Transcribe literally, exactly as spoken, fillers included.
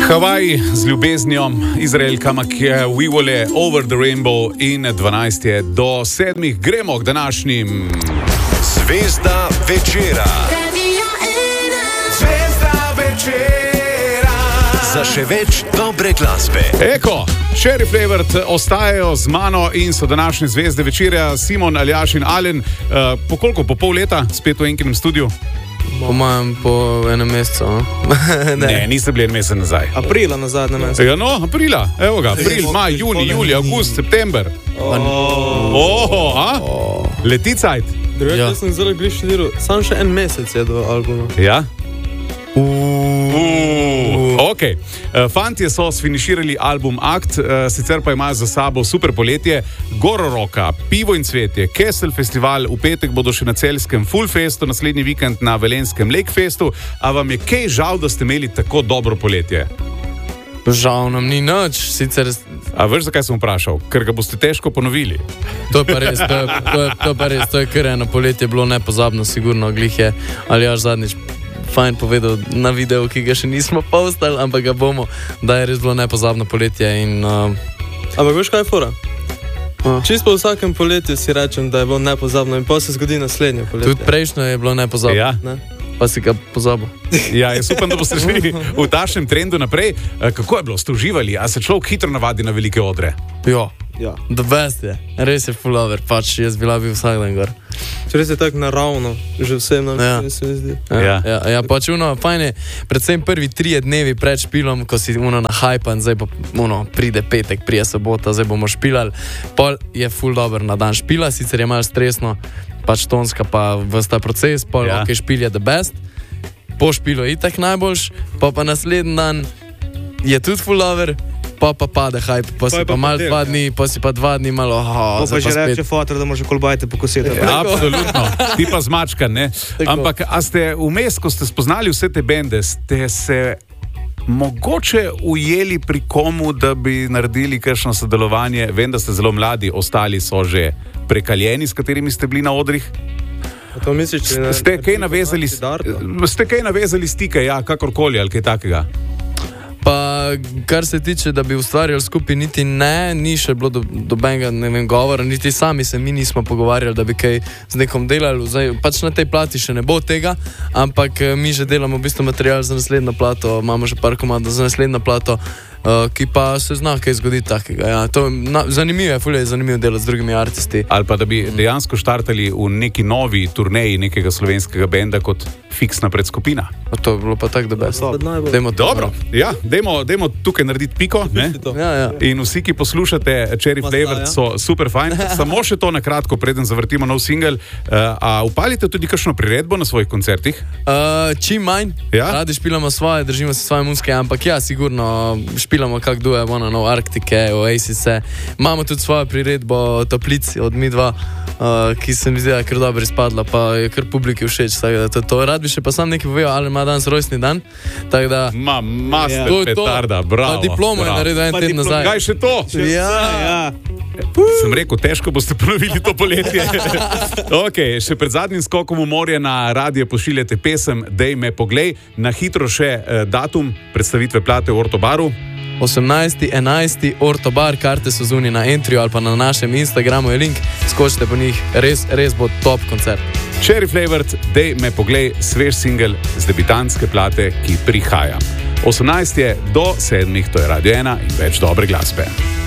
Havaj z ljubeznijo, Izraelka Makije, We Wole, Over the Rainbow in dvanajst je do sedmih. Gremo k današnjim. Zvezda večera. Zvezda večera. Za še več dobre glasbe. Eko, Sheriff Levert ostajajo z mano in so današnje zvezde večera. Simon, Aljaš in Alen, uh, po koliko? Po pol leta spet v enkinem studiu? Po mojem, po enem mesecu. ne. ne, niste bili en mesec nazaj. Aprila nazaj, ne mesec. Ja, no, aprila. Evo ga, april, maj, juni, juli, avgust, september. Oho, a? Leti cajt. Drugače, ja. sem zelo bliž študiral. Sam še en mesec je do albuma. Ja? Ok, fantje so sfiniširali album Akt, sicer pa imajo za sabo super poletje, Gororoka, Pivo in cvetje, Kesel festival, v petek bodo še na Celjskem Full Festu, naslednji vikend na Velenskem Lake Festu. A vam je kaj žal, da ste imeli tako dobro poletje? Žal nam ni nič, sicer... A veš, zakaj sem vprašal? Ker ga boste težko ponovili. To je pa res, to je, to je, to je pa res, to je kar eno poletje bilo nepozabno, sigurno, glih je, ali až zadnjič fajn povedal na videu, ki ga še nismo postali, ampak ga bomo, da je res bilo nepozabno poletje in... Uh... Ampak veš, kaj je fora? Uh. Čisto po vsakem poletju si rečem, da je bilo nepozabno in pa se zgodi naslednje poletje. Tudi prejšnjo je bilo nepozabno. Ja. Ne? Pa si ga pozabil. Ja, jaz upam, da boste šli v tašnem trendu naprej. Kako je bilo? Ste uživali? A se človek hitro navadi na velike odre? Jo. Ja. The best je. Res je full over, pač jaz bila bi vsak dan gor. Če res je tako naravno, že vsem nam ja. se mi zdi. Ja, ja. ja, ja pač uno, fajn je, predvsem prvi trije dnevi pred špilom, ko si uno na hajpan, zdaj pa uno, pride petek, prije sobota, zdaj bomo špilali, pol je full dober na dan špila, sicer je malo stresno, pač tonska pa vsta proces, pol ja. ok, špil je the best, po špilu je itak najboljš, pa pa naslednji dan je tudi full over, pa pa pade hype, pa, pa si pa, pa malo dva dni, pa si pa dva dni malo, oh, pa že reče fotor, da može kolbajte pokositi. Ja, absolutno, ti pa zmačkan, ne? Ampak, a ste vmes, ko ste spoznali vse te bende, ste se mogoče ujeli pri komu, da bi naredili kakšno sodelovanje? Vem, da ste zelo mladi, ostali so že prekaljeni, s katerimi ste bili na odrih. To misliš, če ne, ste kaj navezali, ste kaj navezali stike, ja, kakorkoli, ali kaj takega? Pa, kar se tiče, da bi ustvarjali skupaj, niti ne, ni še bilo do, dobenega, ne vem, govora, niti sami se mi nismo pogovarjali, da bi kaj z nekom delali. Zdaj, pač na tej plati še ne bo tega, ampak mi že delamo v bistvu material za naslednjo plato, imamo že par komadov za naslednjo plato, uh, ki pa se zna kaj zgoditi takega. Ja, to, na, zanimivo je, fulje je zanimivo delati z drugimi artisti. Ali pa da bi dejansko štartali v neki novi turneji nekega slovenskega benda kot fiksna predskupina. A to je bilo pa tako, da best. Dejmo to. Dobro, ja, dejmo, dejmo tukaj narediti piko, ne? Ja, ja. In vsi, ki poslušate Sheriff Levert, so super fajn. Samo še to na kratko, preden zavrtimo nov singel. Uh, a upalite tudi kakšno priredbo na svojih koncertih? Uh, čim manj. Ja? Radi špilamo svoje, držimo se svoje muske, ampak ja, sigurno špilamo kak duje, ono, no, Arktike, Oasise. Imamo tudi svojo priredbo Toplic od mi dva, uh, ki se mi zdi, da je kar dobro izpadla, pa je kar publiki všeč. Tako da to, to rad bi še pa sam nekaj povedal, ali ima danes rojstni dan. Tak da, ma, master ja. petarda, bravo. Pa diplomo je naredil en teden nazaj. Kaj še to? Ja, ja. Sem rekel, težko boste ponovili to poletje. Ok, še pred zadnjim skokom v morje na radio pošiljate pesem Dej me poglej. Na hitro še eh, datum predstavitve plate v Ortobaru. osemnajsti enajsti Ortobar, karte so zunaj na Entryju ali pa na našem Instagramu je link, skočite po njih, res, res bo top koncert. Sheriff Levert, Dej me poglej, svež singel z debitantske plate, ki prihaja. osemnajst je do sedmih, to je Radio ena in več dobre glasbe.